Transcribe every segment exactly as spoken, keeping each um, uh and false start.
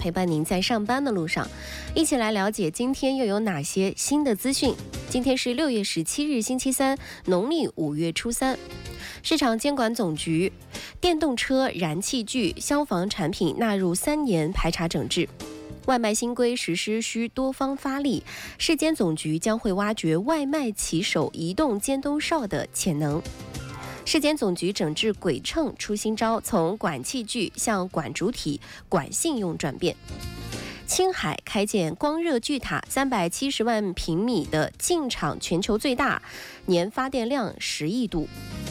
陪伴您在上班的路上，一起来了解今天又有哪些新的资讯。今天是六月十七日，星期三，农历五月初三。市场监管总局电动车、燃气具、消防产品纳入三年排查整治。外卖新规实施需多方发力，市监总局将会挖掘外卖骑手移动监督哨的潜能。市监总局整治鬼秤出新招，从管器具向管主体、管信用转变。青海开建光热巨塔，三百七十万平米的进场全球最大，年发电量十亿度。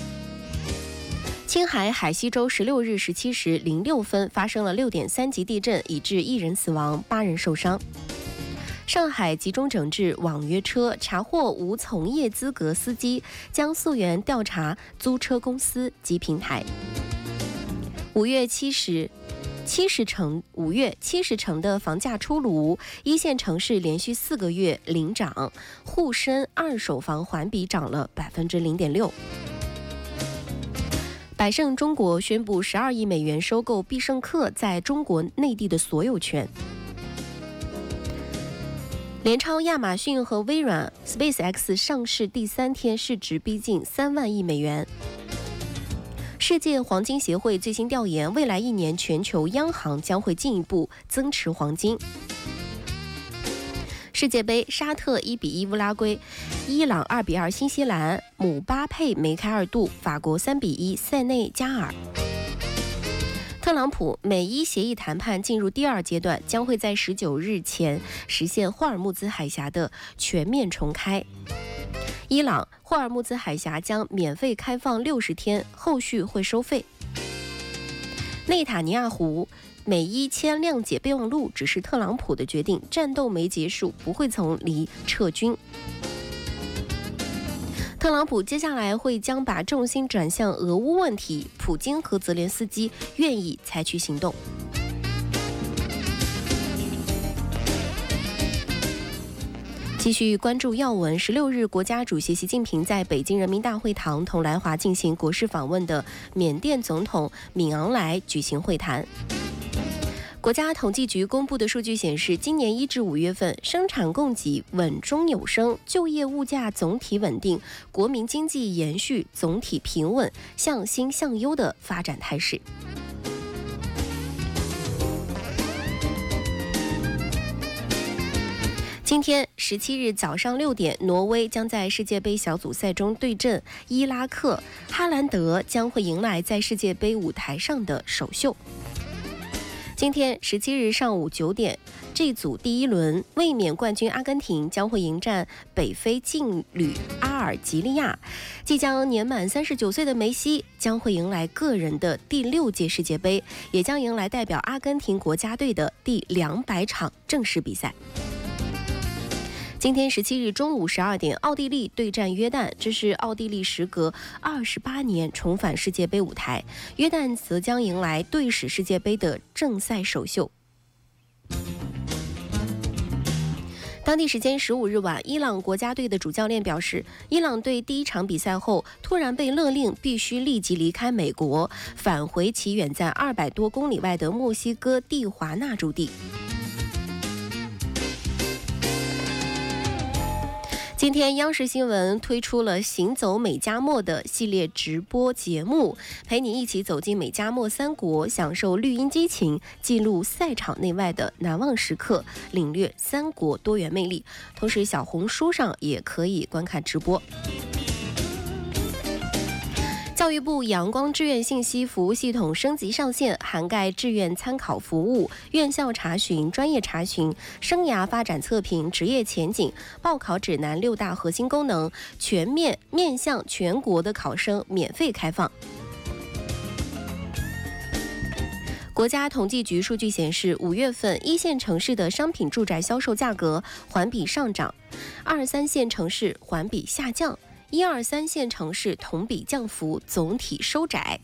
青海海西州十六日十七时零六分发生了六点三级地震，已致一人死亡，八人受伤。上海集中整治网约车，查获无从业资格司机，将溯源调查租车公司及平台。五月七十。七十城五月七十城的房价出炉，一线城市连续四个月领涨，沪深二手房环比涨了百分之零点六。百胜中国宣布十二亿美元收购必胜客在中国内地的所有权。联超亚马逊和微软 SpaceX 上市第三天，市值逼近三万亿美元。世界黄金协会最新调研，未来一年全球央行将会进一步增持黄金。世界杯，沙特一比一乌拉圭，伊朗二比二新西兰，姆巴佩梅开二度，法国三比一塞内加尔。特朗普美伊协议谈判进入第二阶段，将会在十九日前实现霍尔木兹海峡的全面重开。伊朗，霍尔木兹海峡将免费开放六十天，后续会收费。内塔尼亚胡，美伊签谅解备忘录只是特朗普的决定，战斗没结束，不会从离撤军。特朗普接下来会将把重心转向俄乌问题，普京和泽连斯基愿意采取行动。继续关注要闻。十六日，国家主席习近平在北京人民大会堂同来华进行国事访问的缅甸总统敏昂莱举行会谈。国家统计局公布的数据显示，今年一至五月份生产供给稳中有升，就业物价总体稳定，国民经济延续总体平稳、向新向优的发展态势。今天十七日早上六点，挪威将在世界杯小组赛中对阵伊拉克，哈兰德将会迎来在世界杯舞台上的首秀。今天十七日上午九点，这组第一轮卫冕冠军阿根廷将会迎战北非劲旅阿尔及利亚。即将年满三十九岁的梅西将会迎来个人的第六届世界杯，也将迎来代表阿根廷国家队的第两百场正式比赛。今天十七日中午十二点，奥地利对战约旦，这是奥地利时隔二十八年重返世界杯舞台，约旦则将迎来队史世界杯的正赛首秀。当地时间十五日晚，伊朗国家队的主教练表示，伊朗队第一场比赛后突然被勒令必须立即离开美国，返回其远在二百多公里外的墨西哥蒂华纳驻地。今天央视新闻推出了行走美加墨的系列直播节目，陪你一起走进美加墨三国，享受绿茵激情，记录赛场内外的难忘时刻，领略三国多元魅力。同时小红书上也可以观看直播。教育部阳光志愿信息服务系统升级上线，涵盖志愿参考服务、院校查询、专业查询、生涯发展测评、职业前景、报考指南六大核心功能，全面面向全国的考生免费开放。国家统计局数据显示，五月份一线城市的商品住宅销售价格环比上涨，二三线城市环比下降，一二三线城市同比降幅总体收窄。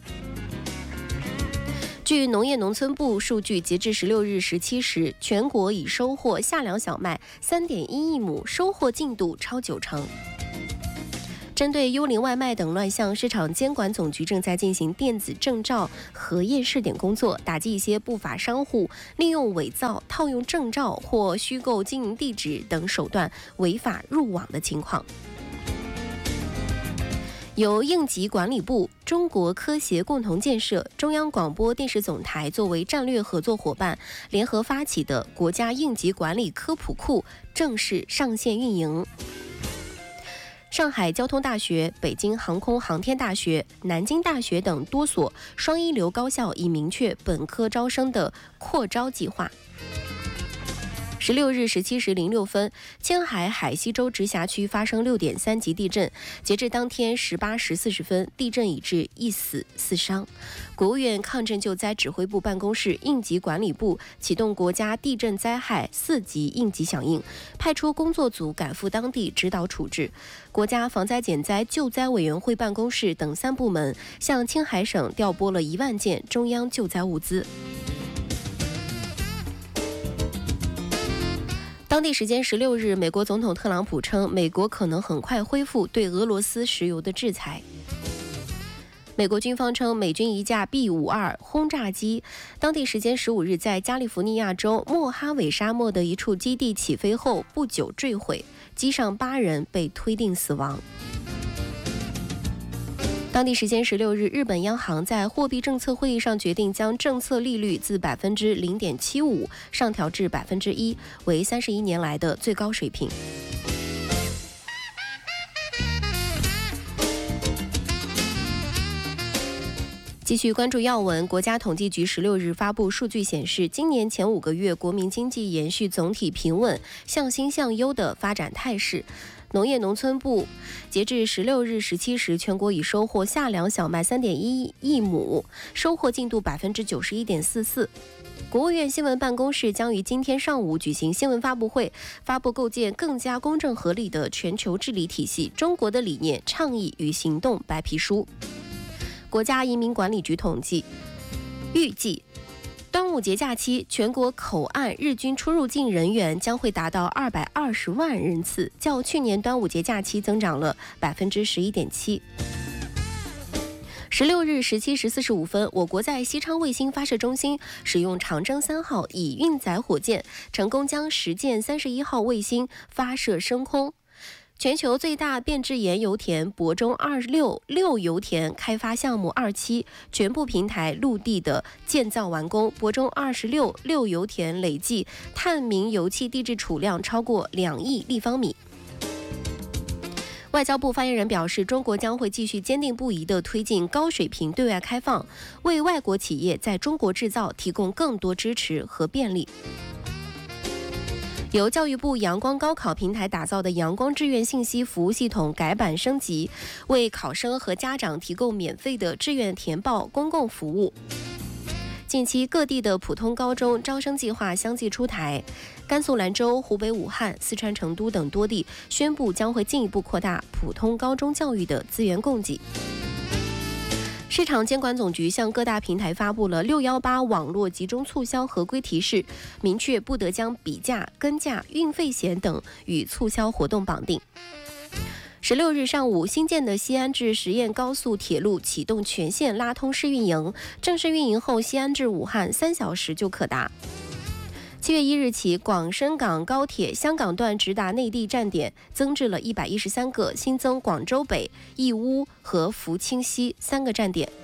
据农业农村部数据，截至十六日十七时，全国已收获夏粮小麦三点一亿亩，收获进度超九成。 针对幽灵外卖等乱象，市场监管总局正在进行电子证照核验试点工作，打击一些不法商户利用伪造、套用证照或虚构经营地址等手段违法入网的情况。由应急管理部、中国科协共同建设、中央广播电视总台作为战略合作伙伴，联合发起的国家应急管理科普库正式上线运营。上海交通大学、北京航空航天大学、南京大学等多所双一流高校已明确本科招生的扩招计划。十六日十七时零六分，青海海西州直辖区发生六点三级地震。截至当天十八时四十分，地震已致一死四伤。国务院抗震救灾指挥部办公室、应急管理部启动国家地震灾害四级应急响应，派出工作组赶赴当地指导处置。国家防灾减灾救灾委员会办公室等三部门向青海省调拨了一万件中央救灾物资。当地时间十六日，美国总统特朗普称，美国可能很快恢复对俄罗斯石油的制裁。美国军方称，美军一架 B 五十二 轰炸机，当地时间十五日在加利福尼亚州莫哈韦沙漠的一处基地起飞后不久坠毁，机上八人被推定死亡。当地时间十六日，日本央行在货币政策会议上决定将政策利率自百分之零点七五上调至百分之一，为三十一年来的最高水平。继续关注要闻，国家统计局十六日发布数据显示，今年前五个月国民经济延续总体平稳、向新向优的发展态势。农业农村部截至十六日十七时，全国已收获夏粮小麦三点一亿亩，收获进度百分之九十一点四四。国务院新闻办公室将于今天上午举行新闻发布会，发布构建更加公正合理的全球治理体系——中国的理念、倡议与行动白皮书。国家移民管理局统计，预计端午节假期全国口岸日均出入境人员将会达到二百二十万人次，较去年端午节假期增长了百分之十一点七。十六日十七时四十五分，我国在西昌卫星发射中心使用长征三号乙运载火箭，成功将实践三十一号卫星发射升空。全球最大变质岩油田博中二六六油田开发项目二期全部平台陆地的建造完工，博中二十六六油田累计探明油气地质储量超过两亿立方米。外交部发言人表示，中国将会继续坚定不移地推进高水平对外开放，为外国企业在中国制造提供更多支持和便利。由教育部阳光高考平台打造的阳光志愿信息服务系统改版升级，为考生和家长提供免费的志愿填报公共服务。近期各地的普通高中招生计划相继出台，甘肃兰州、湖北武汉、四川成都等多地宣布将会进一步扩大普通高中教育的资源供给。市场监管总局向各大平台发布了六一八网络集中促销合规提示，明确不得将比价、跟价、运费险等与促销活动绑定。十六日上午，新建的西安至十堰高速铁路启动全线拉通试运营，正式运营后，西安至武汉三小时就可达。七月一日起，广深港高铁香港段直达内地站点增至了一百一十三个，新增广州北、义乌和福清西三个站点。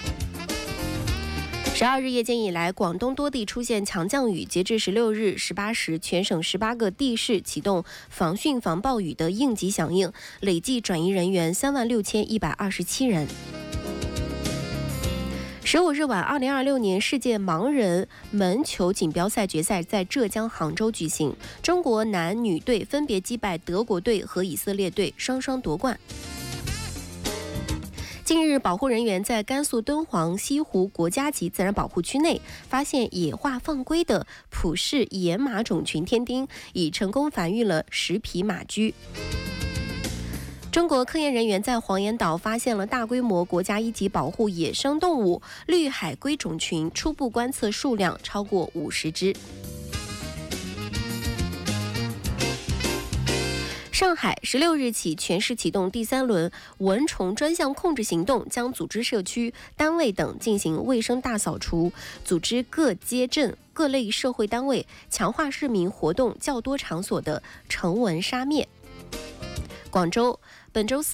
十二日夜间以来，广东多地出现强降雨，截至十六日十八时，全省十八个地市启动防汛防暴雨的应急响应，累计转移人员三万六千一百二十七人。十五日晚，二零二六年世界盲人门球锦标赛决赛在浙江杭州举行，中国男女队分别击败德国队和以色列队，双双夺冠。近日，保护人员在甘肃敦煌西湖国家级自然保护区内发现野化放归的普氏野马种群天丁，已成功繁育了十匹马驹。中国科研人员在黄岩岛发现了大规模国家一级保护野生动物绿海龟种群，初步观测数量超过五十只。 上海十六日起全市启动第三轮蚊虫专项控制行动，将组织社区、单位等进行卫生大扫除，组织各街镇各类社会单位强化市民活动较多场所的尘蚊杀灭。广州本周四